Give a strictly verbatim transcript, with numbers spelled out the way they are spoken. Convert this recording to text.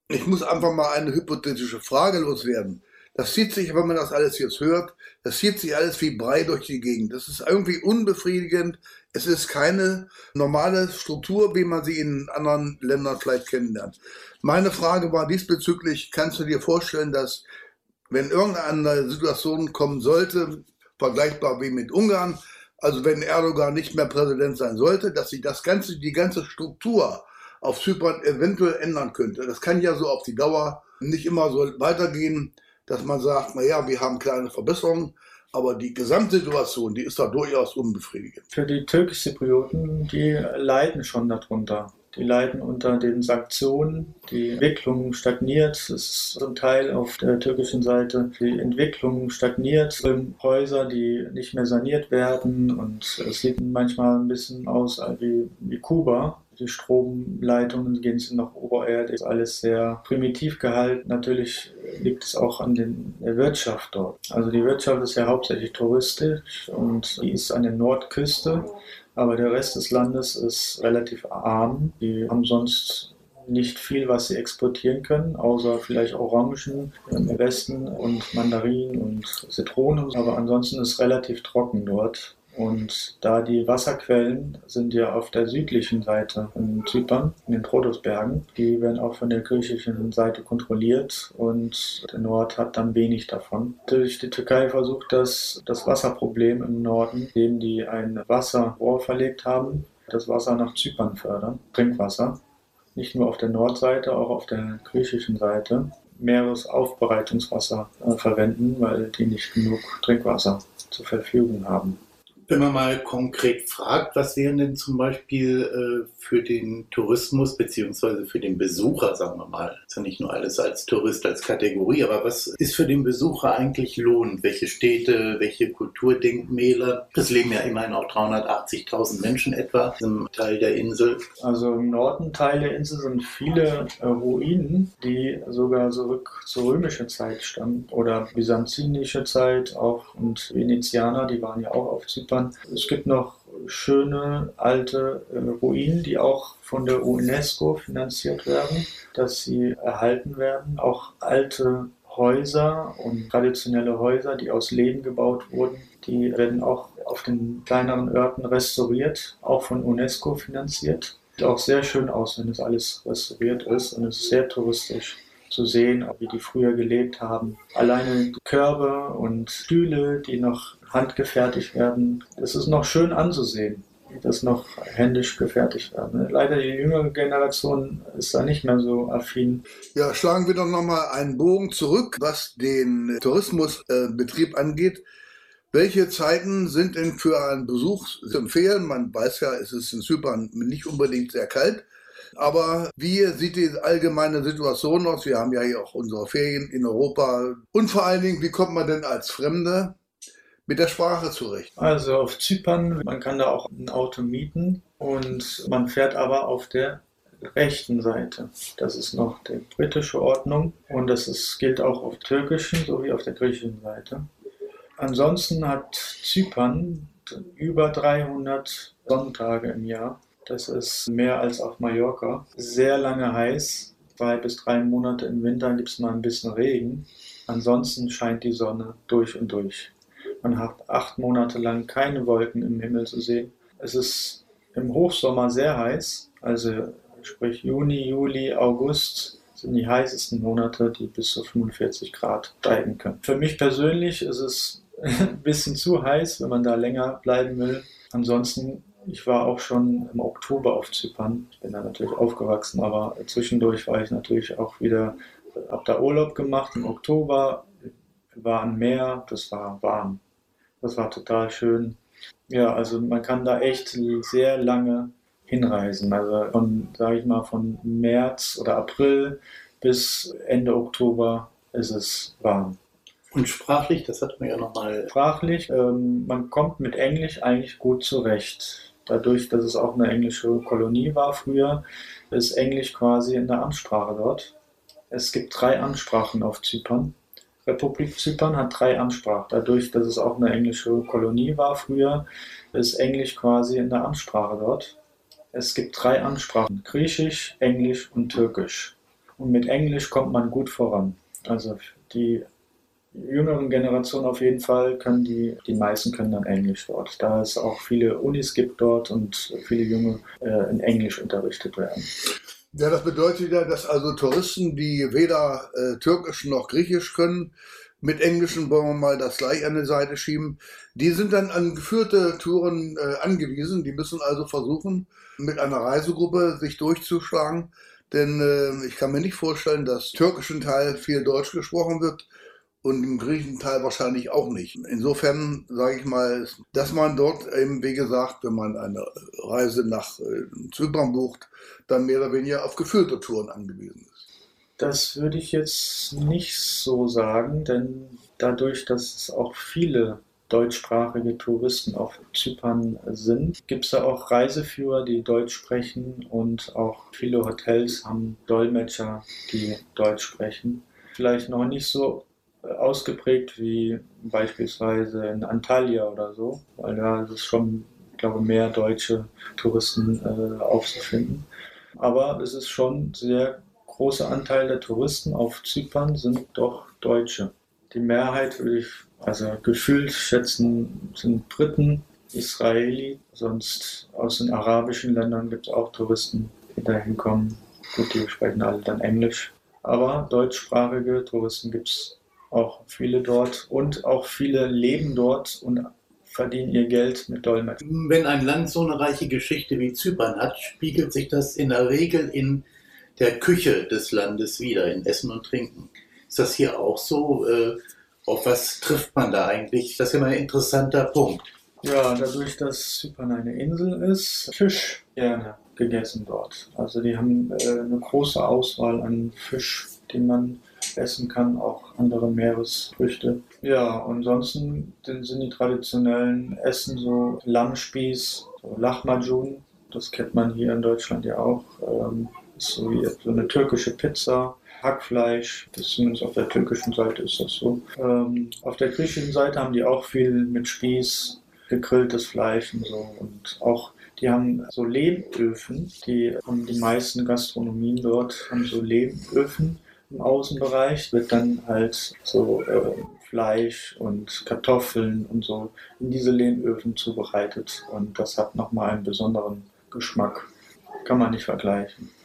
Ich muss einfach mal eine hypothetische Frage loswerden. Das zieht sich, wenn man das alles jetzt hört, das zieht sich alles wie Brei durch die Gegend. Das ist irgendwie unbefriedigend. Es ist keine normale Struktur, wie man sie in anderen Ländern vielleicht kennenlernt. Meine Frage war diesbezüglich, kannst du dir vorstellen, dass wenn irgendeine Situation kommen sollte, vergleichbar wie mit Ungarn, also wenn Erdogan nicht mehr Präsident sein sollte, dass sich das ganze, die ganze Struktur auf Zypern eventuell ändern könnte. Das kann ja so auf die Dauer nicht immer so weitergehen, dass man sagt, naja, wir haben kleine Verbesserungen, aber die Gesamtsituation, die ist da durchaus unbefriedigend. Für die Türkisch-Zyprioten, die leiden schon darunter. Die leiden unter den Sanktionen. Die Entwicklung stagniert. Es ist zum Teil auf der türkischen Seite. Die Entwicklung stagniert. Häuser, die nicht mehr saniert werden. Und es sieht manchmal ein bisschen aus wie, wie Kuba. Die Stromleitungen gehen nach Obererde, ist alles sehr primitiv gehalten. Natürlich liegt es auch an den, der Wirtschaft dort. Also die Wirtschaft ist ja hauptsächlich touristisch und die ist an der Nordküste, aber der Rest des Landes ist relativ arm. Die haben sonst nicht viel, was sie exportieren können, außer vielleicht Orangen im Westen und Mandarinen und Zitronen. Aber ansonsten ist es relativ trocken dort. Und da die Wasserquellen sind ja auf der südlichen Seite in Zypern, in den Rhodosbergen, die werden auch von der griechischen Seite kontrolliert und der Nord hat dann wenig davon. Natürlich die Türkei versucht das, das Wasserproblem im Norden, indem die ein Wasserrohr verlegt haben, das Wasser nach Zypern fördern, Trinkwasser. Nicht nur auf der Nordseite, auch auf der griechischen Seite. Meeresaufbereitungswasser äh, verwenden, weil die nicht genug Trinkwasser zur Verfügung haben. Wenn man mal konkret fragt, was wären denn zum Beispiel äh, für den Tourismus beziehungsweise für den Besucher, sagen wir mal, ist ja nicht nur alles als Tourist, als Kategorie, aber was ist für den Besucher eigentlich lohnend? Welche Städte, welche Kulturdenkmäler? Es leben ja immerhin auch dreihundertachtzigtausend Menschen etwa im Teil der Insel. Also im Norden Teil der Insel sind viele äh, Ruinen, die sogar zurück zur römischen Zeit stammen oder byzantinische Zeit auch und Venezianer, die waren ja auch auf Zypern. Es gibt noch schöne alte äh, Ruinen, die auch von der UNESCO finanziert werden, dass sie erhalten werden. Auch alte Häuser und traditionelle Häuser, die aus Lehm gebaut wurden, die werden auch auf den kleineren Orten restauriert, auch von UNESCO finanziert. Sieht auch sehr schön aus, wenn es alles restauriert ist und es ist sehr touristisch zu sehen, wie die früher gelebt haben. Alleine Körbe und Stühle, die noch handgefertigt werden, das ist noch schön anzusehen, wie das noch händisch gefertigt werden. Leider die jüngere Generation ist da nicht mehr so affin. Ja, schlagen wir doch nochmal einen Bogen zurück, was den Tourismusbetrieb äh, angeht. Welche Zeiten sind denn für einen Besuch zu empfehlen? Man weiß ja, es ist in Zypern nicht unbedingt sehr kalt. Aber wie sieht die allgemeine Situation aus? Wir haben ja hier auch unsere Ferien in Europa. Und vor allen Dingen, wie kommt man denn als Fremde mit der Sprache zurecht? Also auf Zypern, man kann da auch ein Auto mieten und man fährt aber auf der rechten Seite. Das ist noch die britische Ordnung und das ist, gilt auch auf der türkischen sowie auf der griechischen Seite. Ansonsten hat Zypern über dreihundert Sonntage im Jahr. Das ist mehr als auf Mallorca. Sehr lange heiß. Zwei bis drei Monate im Winter gibt es mal ein bisschen Regen. Ansonsten scheint die Sonne durch und durch. Man hat acht Monate lang keine Wolken im Himmel zu sehen. Es ist im Hochsommer sehr heiß. Also sprich Juni, Juli, August sind die heißesten Monate, die bis zu fünfundvierzig Grad steigen können. Für mich persönlich ist es ein bisschen zu heiß, wenn man da länger bleiben will. Ansonsten, ich war auch schon im Oktober auf Zypern. Ich bin da natürlich aufgewachsen, aber zwischendurch war ich natürlich auch wieder, hab da Urlaub gemacht im Oktober, war am Meer, das war warm. Das war total schön. Ja, also man kann da echt sehr lange hinreisen. Also von, sage ich mal, von März oder April bis Ende Oktober ist es warm. Und sprachlich, das hat man ja nochmal. Sprachlich, ähm, man kommt mit Englisch eigentlich gut zurecht. Dadurch, dass es auch eine englische Kolonie war früher, ist Englisch quasi in der Amtssprache dort. Es gibt drei Amtssprachen auf Zypern. Republik Zypern hat drei Amtssprachen. Dadurch, dass es auch eine englische Kolonie war früher, ist Englisch quasi in der Amtssprache dort. Es gibt drei Amtssprachen, Griechisch, Englisch und Türkisch. Und mit Englisch kommt man gut voran. Also die jüngeren Generationen auf jeden Fall können die, die meisten können dann Englisch dort. Da es auch viele Unis gibt dort und viele Junge äh, in Englisch unterrichtet werden. Ja, das bedeutet ja, dass also Touristen, die weder äh, Türkisch noch Griechisch können, mit Englischen wollen wir mal das gleich an die Seite schieben, die sind dann an geführte Touren äh, angewiesen. Die müssen also versuchen, mit einer Reisegruppe sich durchzuschlagen. Denn äh, ich kann mir nicht vorstellen, dass im türkischen Teil viel Deutsch gesprochen wird und im griechischen Teil wahrscheinlich auch nicht. Insofern sage ich mal, dass man dort eben, wie gesagt, wenn man eine Reise nach äh, Zypern bucht, dann mehr oder weniger auf geführte Touren angewiesen ist. Das würde ich jetzt nicht so sagen, denn dadurch, dass es auch viele deutschsprachige Touristen auf Zypern sind, gibt es da auch Reiseführer, die Deutsch sprechen, und auch viele Hotels haben Dolmetscher, die Deutsch sprechen. Vielleicht noch nicht so ausgeprägt wie beispielsweise in Antalya oder so, weil da ist es schon, ich glaube, mehr deutsche Touristen äh, aufzufinden. Aber es ist schon sehr großer Anteil der Touristen auf Zypern sind doch Deutsche. Die Mehrheit würde ich, also gefühlt schätzen, sind Briten, Israeli, sonst aus den arabischen Ländern gibt es auch Touristen, die da hinkommen. Gut, die sprechen alle dann Englisch. Aber deutschsprachige Touristen gibt es auch viele dort und auch viele leben dort und verdienen ihr Geld mit Dolmetschen. Wenn ein Land so eine reiche Geschichte wie Zypern hat, spiegelt sich das in der Regel in der Küche des Landes wieder, in Essen und Trinken. Ist das hier auch so? Äh, auf was trifft man da eigentlich? Das ist ja mal ein interessanter Punkt. Ja, dadurch, dass Zypern eine Insel ist, Fisch gerne gegessen dort. Also die haben äh, eine große Auswahl an Fisch, den man essen kann, auch andere Meeresfrüchte. Ja, und ansonsten sind die traditionellen Essen so Lammspieß, so Lahmacun, das kennt man hier in Deutschland ja auch. Ähm, so wie so eine türkische Pizza, Hackfleisch, das zumindest auf der türkischen Seite ist das so. Ähm, auf der griechischen Seite haben die auch viel mit Spieß, gegrilltes Fleisch und so. Und auch, die haben so Lehmöfen, die haben die meisten Gastronomien dort, haben so Lehmöfen im Außenbereich, wird dann halt so äh, Fleisch und Kartoffeln und so in diese Lehmöfen zubereitet. Und das hat nochmal einen besonderen Geschmack. Kann man nicht vergleichen.